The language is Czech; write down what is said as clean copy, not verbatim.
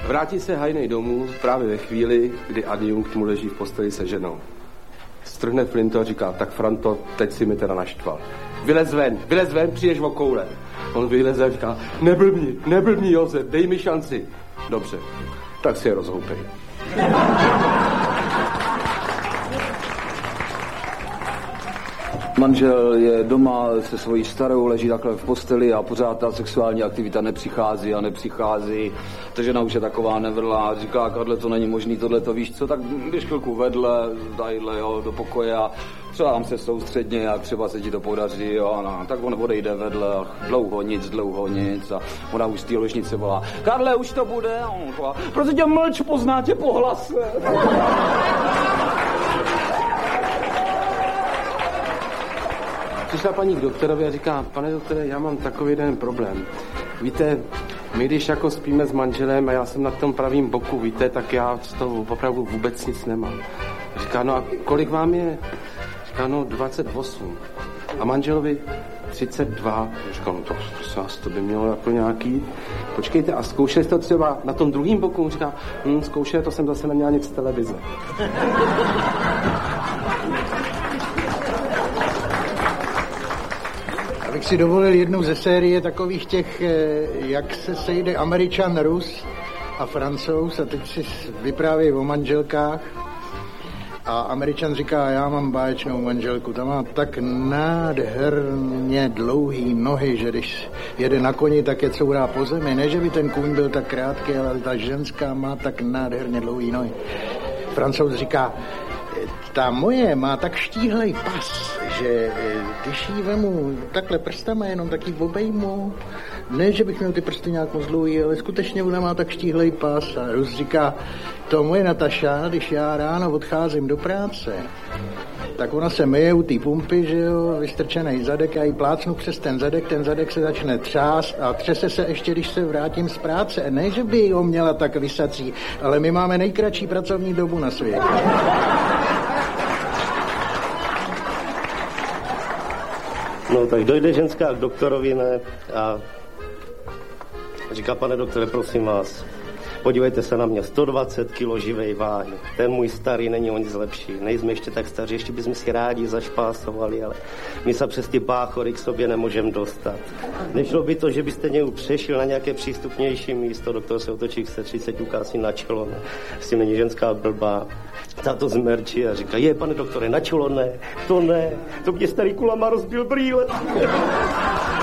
Vrátí se Hajnej domů právě ve chvíli, kdy adjunkt mu leží v posteli se ženou. Strhne flintu a říká, tak Franto, teď si mi teda naštval. Vylez ven, přijdeš o koule. On vyleze a říká, neblbni Josef, dej mi šanci. Dobře, tak si je rozhoupej. Manžel je doma se svojí starou, leží takhle v posteli a pořád ta sexuální aktivita nepřichází. Ta žena už je taková nevrlá, říká, Karle, to není možný, tohle to víš co, tak běž chvilku vedle, tadyhle, jo, do pokoje a třeba tam se soustředně, jak třeba se ti to podaří, jo, no, tak on odejde vedle a dlouho nic a ona už z té ložnice volá, Karle, už to bude, a on volá, protože mlč, pozná tě po hlase. Přišla paní k doktorovi a říká, pane doktore, já mám takový jeden problém. Víte, my když jako spíme s manželem a já jsem na tom pravým boku, víte, tak já z toho opravdu vůbec nic nemám. Říká, no a kolik vám je? Říká, no 28. A manželovi 32. Říká, no to prosím vás, to by mělo jako nějaký. Počkejte, a zkoušeli jste to třeba na tom druhým boku? Říká, zkoušeli, to jsem zase neměla nic z televize. Abych si dovolil jednu ze série takových těch, jak se sejde Američan, Rus a Francouz a teď si vyprávějí o manželkách a Američan říká, já mám báječnou manželku, ta má tak nádherně dlouhý nohy, že když jede na koni, tak je courá po zemi. Ne, že by ten kůň byl tak krátký, ale ta ženská má tak nádherně dlouhý nohy. Francouz říká, ta moje má tak štíhlej pas, že když jí vemu takhle prstama jenom tak jí obejmu, ne, že bych měl ty prsty nějak moc dlouhý, ale skutečně ona má tak štíhlej pas. A Rus říká, to moje Nataša, když já ráno odcházím do práce, tak ona se myje u té pumpy, že jo, vystrčený zadek, já jí plácnu přes ten zadek se začne třást a třese se ještě, když se vrátím z práce. Ne, že by ho měla tak vysací, ale my máme nejkratší pracovní dobu na světě. No tak dojde ženská k doktorovi, ne, a říká, pane doktore, prosím vás, podívejte se na mě, 120 kilo živej váhy, ten můj starý není o nic lepší, nejsme ještě tak staří, ještě bychom si rádi zašpásovali, ale my se přes ty báchory k sobě nemůžeme dostat. Nešlo by to, že byste něj přešil na nějaké přístupnější místo, doktor se otočí, chce 30 ukází na čelo, ne, s tím není ženská blbá. Ta to zmerčí a říká, pane doktore, na čelo ne, to mě starý kulama rozbil brýle.